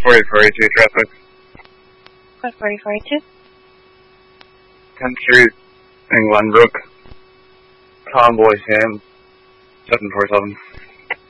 4042 traffic. What, 4042? 10th Street, England Brook. Convoy Sam, 747.